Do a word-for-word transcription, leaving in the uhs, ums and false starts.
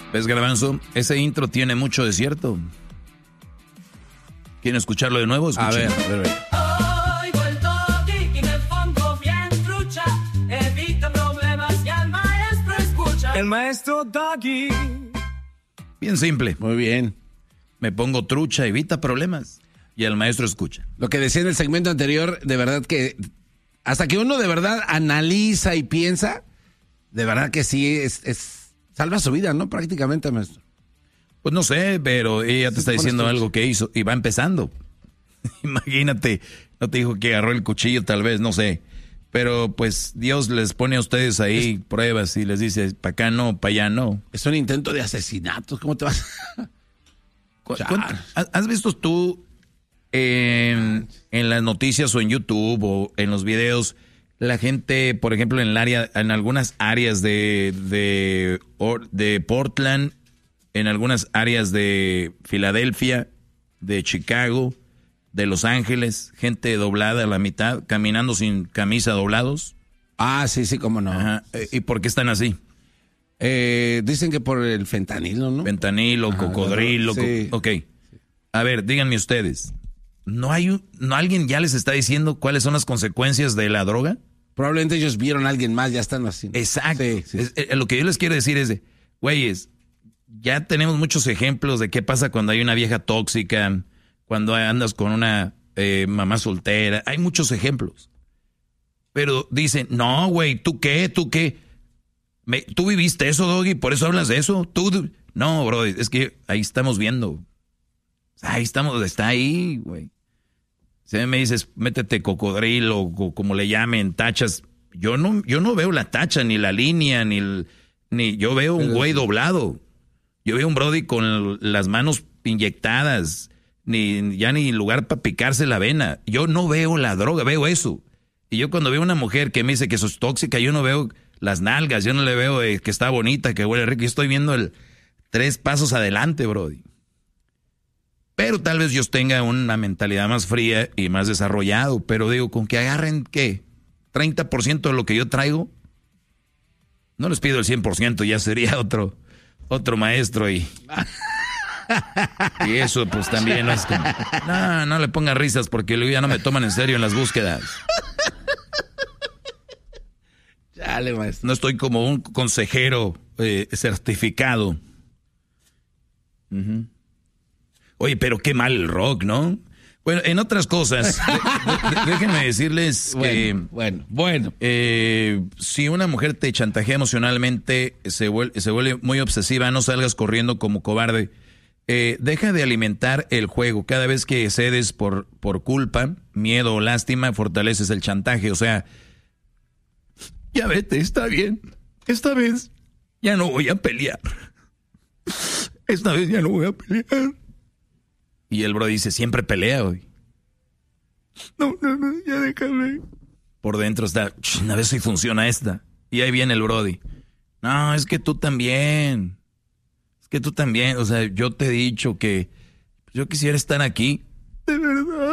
¿Ves, Garbanzo? Ese intro tiene mucho de cierto. ¿Quieren escucharlo de nuevo? Escuchen. A ver, a ver, a ver. Oigo el toque y me pongo bien trucha. Evita problemas y al maestro escucha. El maestro Doggy. Bien simple. Muy bien. Me pongo trucha, evita problemas. Y el maestro escucha. Lo que decía en el segmento anterior, de verdad que hasta que uno de verdad analiza y piensa, de verdad que sí, es, es salva su vida, ¿no? Prácticamente, maestro. Pues no sé, pero ella te Sí, está diciendo pones algo que hizo y va empezando. Imagínate, no te dijo que agarró el cuchillo, tal vez, no sé. Pero pues Dios les pone a ustedes ahí es, pruebas y les dice, para acá no, para allá no. Es un intento de asesinato, ¿cómo te vas? ¿Cu- ¿Has visto tú en, en las noticias o en YouTube o en los videos la gente, por ejemplo, en el área, en algunas áreas de, de, de Portland, en algunas áreas de Filadelfia, de Chicago, de Los Ángeles, gente doblada a la mitad, caminando sin camisa, doblados? Ah, sí, sí, cómo no. Ajá. ¿Y por qué están así? Eh, dicen que por el fentanilo, ¿no? Fentanilo, Ajá, cocodrilo. sí. Co- ok. A ver, díganme ustedes. ¿No hay un- no alguien ya les está diciendo cuáles son las consecuencias de la droga? Probablemente ellos vieron a alguien más, ya están así. Exacto. Sí, sí. Es- eh, lo que yo les quiero decir es de, güeyes, ya tenemos muchos ejemplos de qué pasa cuando hay una vieja tóxica, cuando andas con una eh, mamá soltera. Hay muchos ejemplos. Pero dicen, no, güey, ¿tú qué? ¿Tú qué? Me- ¿Tú viviste eso, Doggy? ¿Por eso hablas de eso? ¿Tú? No, bro, es que ahí estamos viendo. Ahí estamos, está ahí, güey. Si me dices, métete cocodrilo, o como le llamen, tachas. Yo no, yo no veo la tacha, ni la línea, ni el, ni yo veo un güey doblado. Yo veo un brody con las manos inyectadas, ni ya ni lugar para picarse la vena. Yo no veo la droga, veo eso. Y yo cuando veo una mujer que me dice que eso es tóxica, yo no veo las nalgas, yo no le veo eh, que está bonita, que huele rico. Yo estoy viendo el tres pasos adelante, brody. Pero tal vez yo tenga una mentalidad más fría y más desarrollado. Pero digo, con que agarren, ¿qué? treinta por ciento de lo que yo traigo. No les pido el cien por ciento, ya sería otro, otro maestro. Y, y eso pues también no es como... No, no le pongan risas porque luego ya no me toman en serio en las búsquedas. Dale, maestro. No estoy como un consejero eh, certificado. Uh-huh. Oye, pero qué mal el rock, ¿no? Bueno, en otras cosas, de, de, déjenme decirles que... Bueno, bueno, bueno. Eh, si una mujer te chantajea emocionalmente, se vuelve, se vuelve muy obsesiva, no salgas corriendo como cobarde. Eh, deja de alimentar el juego. Cada vez que cedes por, por culpa, miedo o lástima, fortaleces el chantaje. O sea, ya vete, está bien. Esta vez ya no voy a pelear. Esta vez ya no voy a pelear. Y el bro dice, siempre pelea hoy. No, no, no, ya déjame. Por dentro está, a ver si funciona esta. Y ahí viene el brody. No, es que tú también. Es que tú también. O sea, yo te he dicho que yo quisiera estar aquí. De verdad.